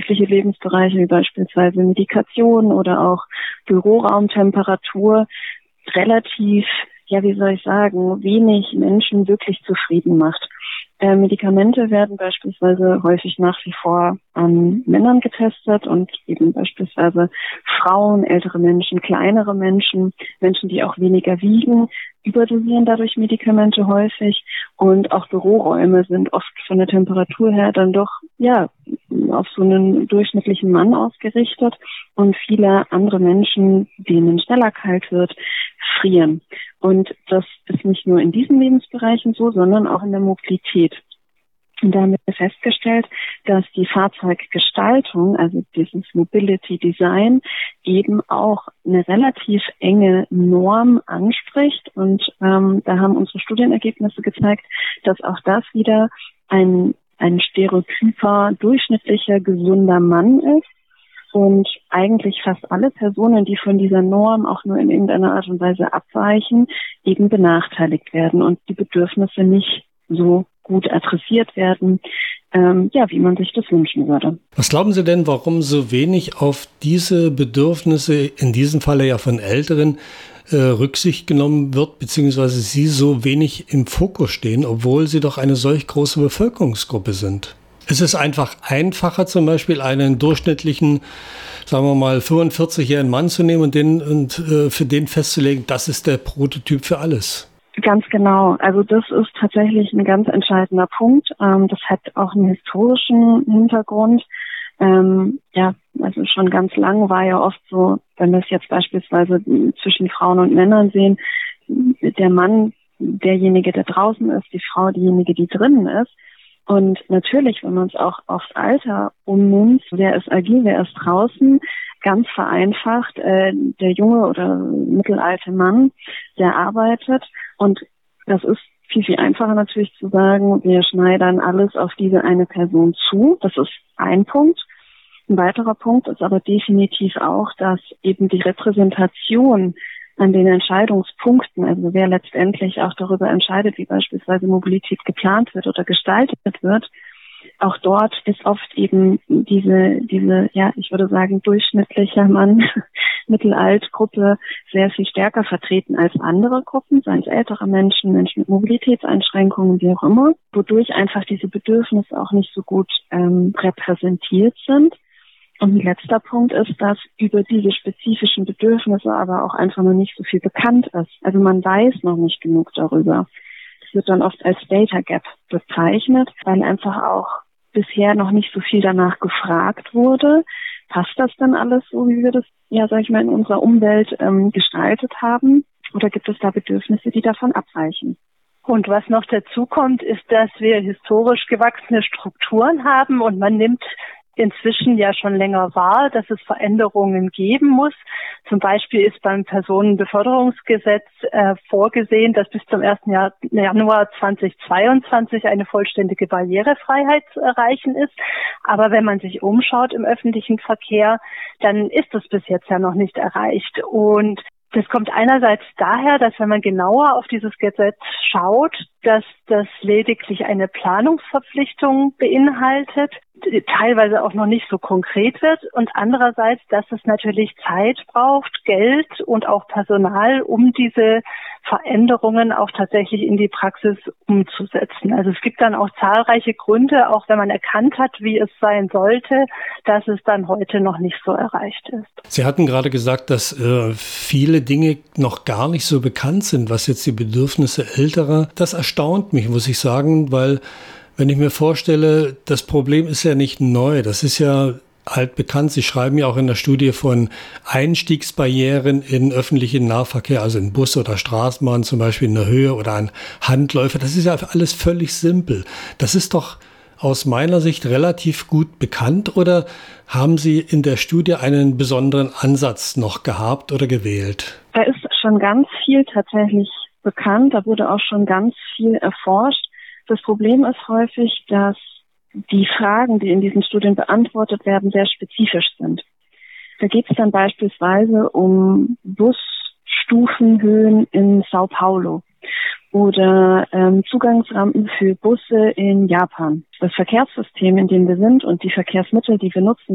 durchschnittliche Lebensbereiche wie beispielsweise Medikation oder auch Büroraumtemperatur relativ, wenig Menschen wirklich zufrieden macht. Medikamente werden beispielsweise häufig nach wie vor an Männern getestet und eben beispielsweise Frauen, ältere Menschen, kleinere Menschen, Menschen, die auch weniger wiegen, überdosieren dadurch Medikamente häufig, und auch Büroräume sind oft von der Temperatur her dann doch auf so einen durchschnittlichen Mann ausgerichtet, und viele andere Menschen, denen schneller kalt wird, frieren. Und das ist nicht nur in diesen Lebensbereichen so, sondern auch in der Mobilität. Und da haben wir festgestellt, dass die Fahrzeuggestaltung, also dieses Mobility Design, eben auch eine relativ enge Norm anspricht. Und da haben unsere Studienergebnisse gezeigt, dass auch das wieder ein stereotyper, durchschnittlicher, gesunder Mann ist. Und eigentlich fast alle Personen, die von dieser Norm auch nur in irgendeiner Art und Weise abweichen, eben benachteiligt werden und die Bedürfnisse nicht so gut adressiert werden, wie man sich das wünschen würde. Was glauben Sie denn, warum so wenig auf diese Bedürfnisse, in diesem Falle ja von Älteren, Rücksicht genommen wird, beziehungsweise sie so wenig im Fokus stehen, obwohl sie doch eine solch große Bevölkerungsgruppe sind? Es ist einfach einfacher, zum Beispiel einen durchschnittlichen, sagen wir mal, 45-jährigen Mann zu nehmen und für den festzulegen, das ist der Prototyp für alles. Ganz genau. Also das ist tatsächlich ein ganz entscheidender Punkt. Das hat auch einen historischen Hintergrund. Also schon ganz lang war ja oft so, wenn wir es jetzt beispielsweise zwischen Frauen und Männern sehen, der Mann derjenige, der draußen ist, die Frau diejenige, die drinnen ist. Und natürlich, wenn man es auch aufs Alter ummünzt, wer ist agil, wer ist draußen, ganz vereinfacht, der junge oder mittelalte Mann, der arbeitet. Und das ist viel, viel einfacher natürlich zu sagen, wir schneidern alles auf diese eine Person zu. Das ist ein Punkt. Ein weiterer Punkt ist aber definitiv auch, dass eben die Repräsentation an den Entscheidungspunkten, also wer letztendlich auch darüber entscheidet, wie beispielsweise Mobilität geplant wird oder gestaltet wird, auch dort ist oft eben diese, ich würde sagen, durchschnittlicher Mann, Mittelalt-Gruppe sehr viel stärker vertreten als andere Gruppen, seien es ältere Menschen, Menschen mit Mobilitätseinschränkungen, wie auch immer, wodurch einfach diese Bedürfnisse auch nicht so gut repräsentiert sind. Und ein letzter Punkt ist, dass über diese spezifischen Bedürfnisse aber auch einfach noch nicht so viel bekannt ist. Also man weiß noch nicht genug darüber. Das wird dann oft als Data Gap bezeichnet, weil einfach auch bisher noch nicht so viel danach gefragt wurde. Passt das denn alles so, wie wir das, in unserer Umwelt gestaltet haben? Oder gibt es da Bedürfnisse, die davon abweichen? Und was noch dazu kommt, ist, dass wir historisch gewachsene Strukturen haben und man nimmt inzwischen ja schon länger wahr, dass es Veränderungen geben muss. Zum Beispiel ist beim Personenbeförderungsgesetz vorgesehen, dass bis zum 1. Januar 2022 eine vollständige Barrierefreiheit zu erreichen ist. Aber wenn man sich umschaut im öffentlichen Verkehr, dann ist das bis jetzt ja noch nicht erreicht. Und das kommt einerseits daher, dass wenn man genauer auf dieses Gesetz schaut, dass das lediglich eine Planungsverpflichtung beinhaltet, teilweise auch noch nicht so konkret wird, und andererseits, dass es natürlich Zeit braucht, Geld und auch Personal, um diese Veränderungen auch tatsächlich in die Praxis umzusetzen. Also es gibt dann auch zahlreiche Gründe, auch wenn man erkannt hat, wie es sein sollte, dass es dann heute noch nicht so erreicht ist. Sie hatten gerade gesagt, dass viele Dinge noch gar nicht so bekannt sind, was jetzt die Bedürfnisse Älterer. Das erstaunt mich, muss ich sagen, weil wenn ich mir vorstelle, das Problem ist ja nicht neu, das ist ja altbekannt. Sie schreiben ja auch in der Studie von Einstiegsbarrieren in öffentlichen Nahverkehr, also in Bus oder Straßenbahn zum Beispiel in der Höhe oder an Handläufer. Das ist ja alles völlig simpel. Das ist doch aus meiner Sicht relativ gut bekannt, oder haben Sie in der Studie einen besonderen Ansatz noch gehabt oder gewählt? Da ist schon ganz viel tatsächlich bekannt, da wurde auch schon ganz viel erforscht. Das Problem ist häufig, dass die Fragen, die in diesen Studien beantwortet werden, sehr spezifisch sind. Da geht es dann beispielsweise um Busstufenhöhen in Sao Paulo oder Zugangsrampen für Busse in Japan. Das Verkehrssystem, in dem wir sind, und die Verkehrsmittel, die wir nutzen,